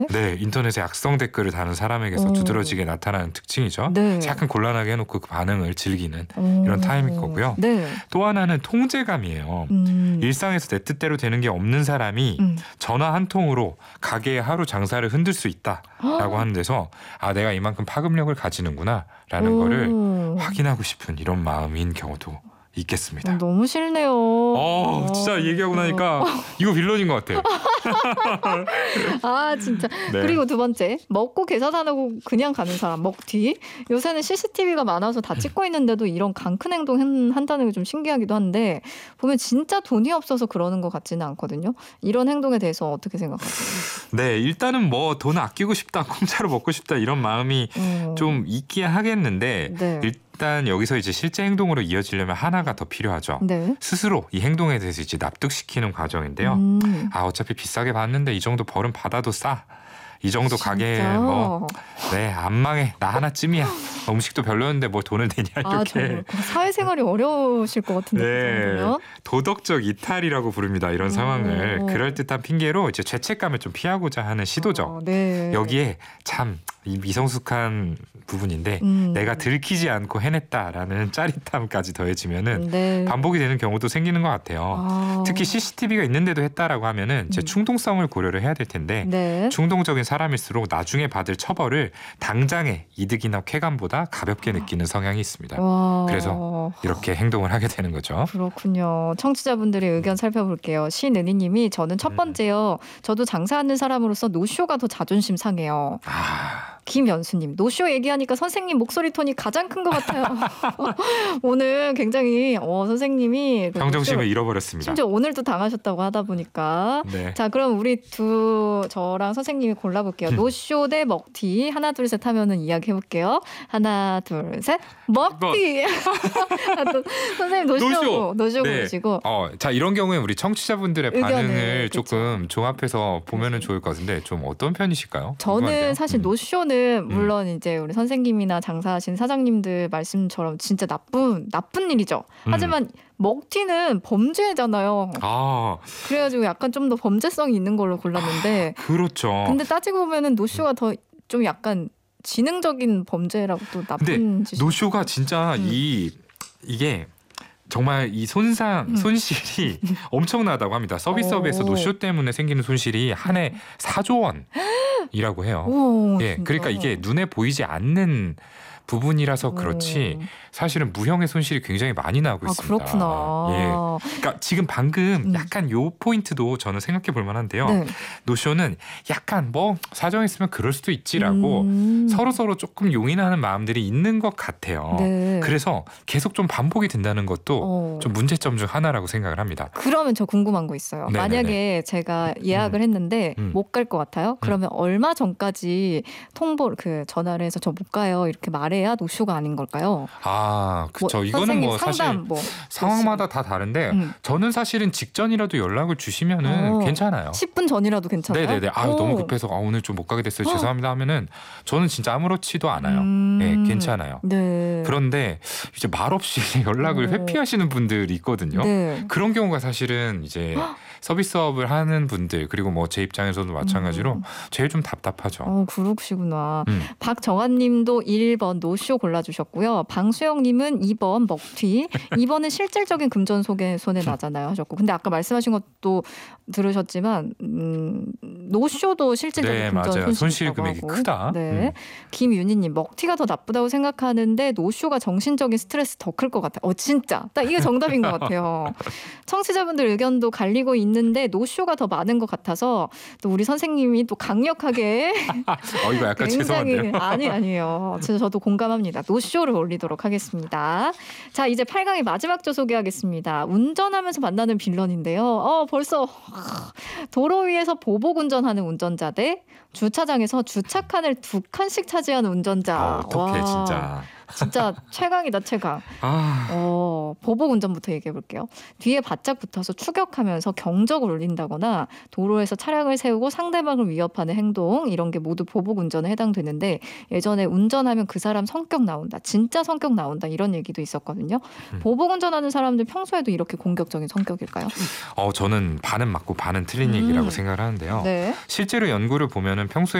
네, 인터넷에 악성 댓글을 다는 사람에게서 두드러지게 나타나는 특징이죠. 네. 약간 곤란하게 해놓고 그 반응을 즐기는 이런 타입일 거고요. 네. 또 하나는 통제감이에요. 일상에서 내 뜻대로 되는 게 없는 사람이 전화 한 통으로 가게의 하루 장사를 흔들 수 있다라고 하는 데서 아, 내가 이만큼 파급력을 가지는구나 라는 거를 확인하고 싶은 이런 마음인 경우도 있겠습니다. 너무 싫네요. 진짜 얘기하고 나니까 이거 빌런인 것 같아. 아, 진짜. 네. 그리고 두 번째, 먹고 계산하고 그냥 가는 사람, 먹튀. 요새는 CCTV가 많아서 다 찍고 있는데도 이런 강 큰 행동 한다는 게 좀 신기하기도 한데 보면 진짜 돈이 없어서 그러는 것 같지는 않거든요. 이런 행동에 대해서 어떻게 생각하세요? 네, 일단은 뭐 돈 아끼고 싶다, 공짜로 먹고 싶다 이런 마음이 좀 있긴 하겠는데 네. 일단 여기서 이제 실제 행동으로 이어지려면 하나가 더 필요하죠. 네. 스스로 이 행동에 대해서 이제 납득시키는 과정인데요. 아, 어차피 비싸게 받는데 이 정도 벌은 받아도 싸. 이 정도 가게에 안 망해. 나 하나쯤이야. 음식도 별로였는데 뭐 돈을 내냐 이렇게. 사회생활이 어려우실 것 같은데. 네. 도덕적 이탈이라고 부릅니다. 이런 상황을. 그럴듯한 핑계로 이제 죄책감을 좀 피하고자 하는 시도죠. 네. 여기에 참 이 미성숙한 부분인데 내가 들키지 않고 해냈다라는 짜릿함까지 더해지면은 반복이 되는 경우도 생기는 것 같아요. 특히 CCTV가 있는데도 했다라고 하면은 이제 충동성을 고려를 해야 될 텐데 충동적인 사람일수록 나중에 받을 처벌을 당장의 이득이나 쾌감보다 가볍게 느끼는 성향이 있습니다. 그래서 이렇게 행동을 하게 되는 거죠. 그렇군요. 청취자분들의 의견 살펴볼게요. 신은희님이 저는 첫 번째요. 저도 장사하는 사람으로서 노쇼가 더 자존심 상해요. 김연수님, 노쇼 얘기하니까 선생님 목소리 톤이 가장 큰 것 같아요. 오늘 굉장히 선생님이 평정심을 잃어버렸습니다. 심지어 오늘도 당하셨다고 하다 보니까. 네. 자, 그럼 우리 저랑 선생님이 골라볼게요. 노쇼 대 먹튀. 하나 둘 셋 하면은 이야기해볼게요. 하나 둘 셋. 먹튀. 선생님 노쇼 고르시고. 자, 이런 경우에 우리 청취자분들의 반응을 조금 종합해서 보면은 그치. 좋을 것 같은데 좀 어떤 편이실까요? 저는 궁금한데요? 사실 노쇼는 물론 이제 우리 선생님이나 장사하신 사장님들 말씀처럼 진짜 나쁜 일이죠. 하지만 먹튀는 범죄잖아요. 그래가지고 약간 좀 더 범죄성이 있는 걸로 골랐는데. 그렇죠. 근데 따지고 보면은 노쇼가 더 좀 약간 지능적인 범죄라고 또 나쁜 근데 짓이. 노쇼가 진짜 이게 정말 이 손실이 엄청나다고 합니다. 서비스업에서 노쇼 때문에 생기는 손실이 한 해 4조 원이라고 해요. 예, 그러니까 이게 눈에 보이지 않는 부분이라서 그렇지 사실은 무형의 손실이 굉장히 많이 나고 있습니다. 그렇구나. 예. 그러니까 지금 방금 약간 요 포인트도 저는 생각해 볼 만한데요. 노쇼는 약간 뭐 사정 있으면 그럴 수도 있지라고 서로 조금 용인하는 마음들이 있는 것 같아요. 그래서 계속 좀 반복이 된다는 것도 좀 문제점 중 하나라고 생각을 합니다. 그러면 저 궁금한 거 있어요. 네네네. 만약에 제가 예약을 했는데 못 갈 것 같아요. 그러면 얼마 전까지 전화를 해서 저 못 가요 이렇게 말해야 노쇼가 아닌 걸까요? 그렇죠. 이거는 뭐 사실 상황마다 다 다른데 저는 사실은 직전이라도 연락을 주시면은 괜찮아요. 10분 전이라도 괜찮아요? 네네네. 너무 급해서 오늘 좀 못 가게 됐어요. 죄송합니다 하면은 저는 진짜 아무렇지도 않아요. 네, 괜찮아요. 그런데 이제 말없이 연락을 회피하시는 분들이 있거든요. 그런 경우가 사실은 이제 서비스업을 하는 분들 그리고 뭐 제 입장에서도 마찬가지로 제일 좀 답답하죠. 그러시구나. 박정환님도 1번 노쇼 골라주셨고요. 방수영님은 2번 먹튀. 2번은 실질적인 금전 손해 나잖아요 하셨고. 근데 아까 말씀하신 것도 들으셨지만 노쇼도 실질적인 금전 손실 금액이 크다. 김윤희님 먹튀가 더 나쁘다고 생각하는데 노쇼가 정신적인 스트레스 더 클 것 같아요. 진짜 딱 이게 정답인 것 같아요. 청취자분들 의견도 갈리고 있는데 노쇼가 더 많은 것 같아서 또 우리 선생님이 또 강력하게 이거 약간 죄송한데요. 아니에요. 저도 공감합니다. 노쇼를 올리도록 하겠습니다. 자, 이제 8강의 마지막 조 소개하겠습니다. 운전하면서 만나는 빌런인데요. 벌써 도로 위에서 보복 운전하는 운전자 대 주차장에서 주차칸을 2칸씩 차지하는 운전자. 어떡해 진짜. 진짜 최강이다, 최강. 보복 운전부터 얘기해 볼게요. 뒤에 바짝 붙어서 추격하면서 경적을 울린다거나 도로에서 차량을 세우고 상대방을 위협하는 행동, 이런 게 모두 보복 운전에 해당되는데, 예전에 운전하면 그 사람 성격 나온다, 진짜 성격 나온다, 이런 얘기도 있었거든요. 보복 운전하는 사람들 평소에도 이렇게 공격적인 성격일까요? 저는 반은 맞고 반은 틀린 얘기라고 생각을 하는데요. 네. 실제로 연구를 보면은 평소에